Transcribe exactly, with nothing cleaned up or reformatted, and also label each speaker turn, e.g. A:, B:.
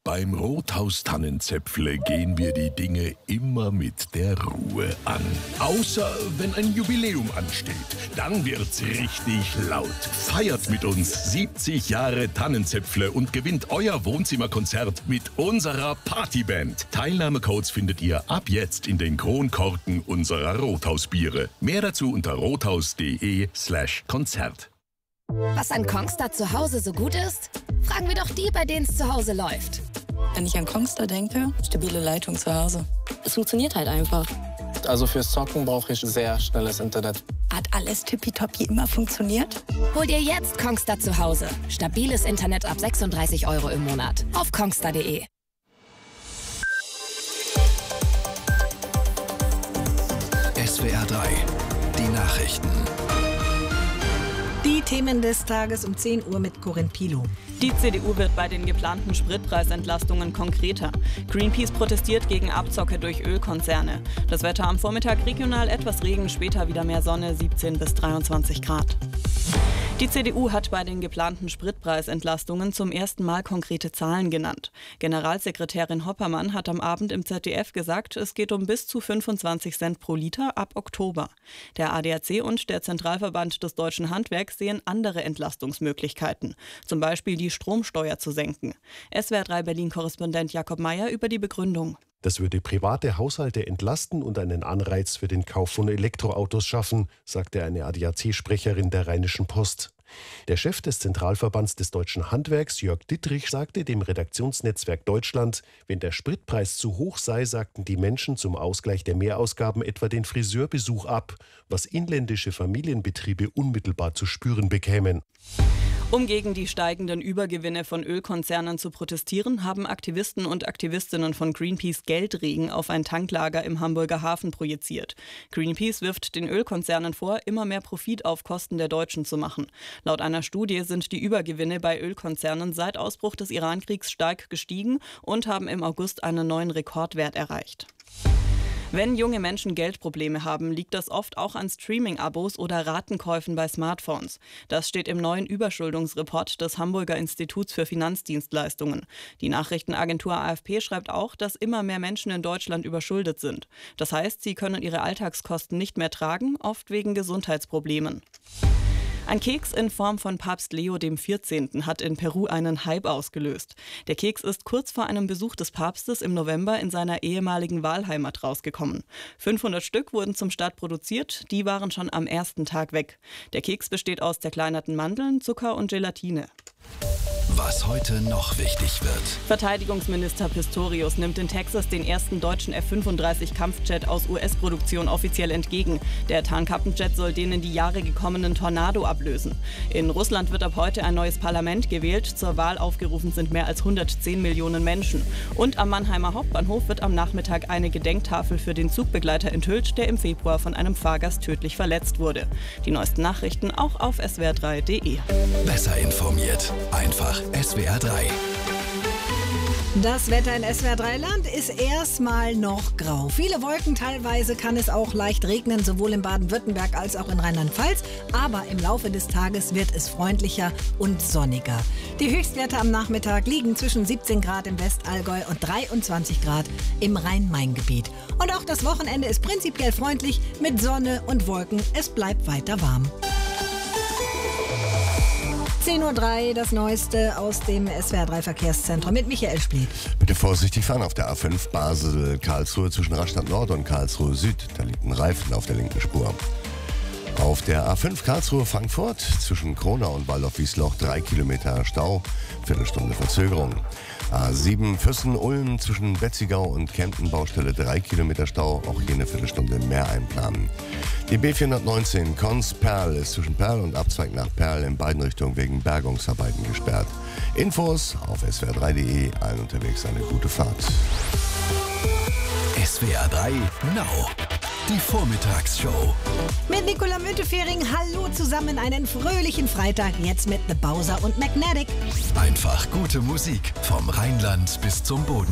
A: Beim Rothaus Tannenzäpfle gehen wir die Dinge immer mit der Ruhe an. Außer wenn ein Jubiläum ansteht. Dann wird's richtig laut. Feiert mit uns siebzig Jahre Tannenzäpfle und gewinnt euer Wohnzimmerkonzert mit unserer Partyband. Teilnahmecodes findet ihr ab jetzt in den Kronkorken unserer Rothausbiere. Mehr dazu unter rothaus.de slash Konzert.
B: Was an Kongstar zu Hause so gut ist? Fragen wir doch die, bei denen es zu Hause läuft.
C: Wenn ich an Kongstar denke, stabile Leitung zu Hause. Es funktioniert halt einfach.
D: Also fürs Zocken brauche ich sehr schnelles Internet.
C: Hat alles tippitoppi immer funktioniert?
B: Hol dir jetzt Kongstar zu Hause. Stabiles Internet ab sechsunddreißig Euro im Monat. Auf kongstar punkt de.
E: S W R drei, die Nachrichten.
F: Die Themen des Tages um zehn Uhr mit Corinne Pilow.
G: Die C D U wird bei den geplanten Spritpreisentlastungen konkreter. Greenpeace protestiert gegen Abzocke durch Ölkonzerne. Das Wetter am Vormittag regional etwas Regen, später wieder mehr Sonne, siebzehn bis dreiundzwanzig Grad. Die C D U hat bei den geplanten Spritpreisentlastungen zum ersten Mal konkrete Zahlen genannt. Generalsekretärin Hoppermann hat am Abend im Z D F gesagt, es geht um bis zu fünfundzwanzig Cent pro Liter ab Oktober. Der A D A C und der Zentralverband des deutschen Handwerks sehen andere Entlastungsmöglichkeiten, zum Beispiel die Stromsteuer zu senken. S W R drei Berlin-Korrespondent Jakob Meyer über die Begründung.
H: Das würde private Haushalte entlasten und einen Anreiz für den Kauf von Elektroautos schaffen, sagte eine A D A C-Sprecherin der Rheinischen Post. Der Chef des Zentralverbands des deutschen Handwerks, Jörg Dittrich, sagte dem Redaktionsnetzwerk Deutschland, wenn der Spritpreis zu hoch sei, sagten die Menschen zum Ausgleich der Mehrausgaben etwa den Friseurbesuch ab, was inländische Familienbetriebe unmittelbar zu spüren bekämen.
G: Um gegen die steigenden Übergewinne von Ölkonzernen zu protestieren, haben Aktivisten und Aktivistinnen von Greenpeace Geldregen auf ein Tanklager im Hamburger Hafen projiziert. Greenpeace wirft den Ölkonzernen vor, immer mehr Profit auf Kosten der Deutschen zu machen. Laut einer Studie sind die Übergewinne bei Ölkonzernen seit Ausbruch des Irankriegs stark gestiegen und haben im August einen neuen Rekordwert erreicht. Wenn junge Menschen Geldprobleme haben, liegt das oft auch an Streaming-Abos oder Ratenkäufen bei Smartphones. Das steht im neuen Überschuldungsreport des Hamburger Instituts für Finanzdienstleistungen. Die Nachrichtenagentur A F P schreibt auch, dass immer mehr Menschen in Deutschland überschuldet sind. Das heißt, sie können ihre Alltagskosten nicht mehr tragen, oft wegen Gesundheitsproblemen. Ein Keks in Form von Papst Leo der vierzehnte. Hat in Peru einen Hype ausgelöst. Der Keks ist kurz vor einem Besuch des Papstes im November in seiner ehemaligen Wahlheimat rausgekommen. fünfhundert Stück wurden zum Start produziert, die waren schon am ersten Tag weg. Der Keks besteht aus zerkleinerten Mandeln, Zucker und Gelatine.
E: Was heute noch wichtig wird.
G: Verteidigungsminister Pistorius nimmt in Texas den ersten deutschen F fünfunddreißig Kampfjet aus U S-Produktion offiziell entgegen. Der Tarnkappenjet soll den in die Jahre gekommenen Tornado ablösen. In Russland wird ab heute ein neues Parlament gewählt. Zur Wahl aufgerufen sind mehr als hundertzehn Millionen Menschen. Und am Mannheimer Hauptbahnhof wird am Nachmittag eine Gedenktafel für den Zugbegleiter enthüllt, der im Februar von einem Fahrgast tödlich verletzt wurde. Die neuesten Nachrichten auch auf S W R drei punkt de.
E: Besser informiert. Einfach S W R drei.
F: Das Wetter in S W R drei Land ist erstmal noch grau. Viele Wolken, teilweise kann es auch leicht regnen, sowohl in Baden-Württemberg als auch in Rheinland-Pfalz. Aber im Laufe des Tages wird es freundlicher und sonniger. Die Höchstwerte am Nachmittag liegen zwischen siebzehn Grad im Westallgäu und dreiundzwanzig Grad im Rhein-Main-Gebiet. Und auch das Wochenende ist prinzipiell freundlich mit Sonne und Wolken. Es bleibt weiter warm. zehn Uhr drei, das Neueste aus dem S W R drei Verkehrszentrum mit Michael Spliet.
I: Bitte vorsichtig fahren auf der A fünf Basel-Karlsruhe zwischen Rastatt Nord und Karlsruhe Süd. Da liegt ein Reifen auf der linken Spur. Auf der A fünf Karlsruhe-Frankfurt zwischen Kronau und Waldorf-Wiesloch drei Kilometer Stau, Viertelstunde Verzögerung. A sieben Füssen-Ulm zwischen Betzigau und Kempten Baustelle drei Kilometer Stau, auch hier eine Viertelstunde mehr einplanen. Die B vierhundertneunzehn Konz-Perl ist zwischen Perl und Abzweig nach Perl in beiden Richtungen wegen Bergungsarbeiten gesperrt. Infos auf S W R drei punkt de, allen unterwegs eine gute Fahrt.
E: S W R drei Now. Die Vormittagsshow.
F: Mit Nicola Müntefering, hallo zusammen, einen fröhlichen Freitag, jetzt mit The Bowser und Magnetic.
E: Einfach gute Musik vom Rheinland bis zum Boden.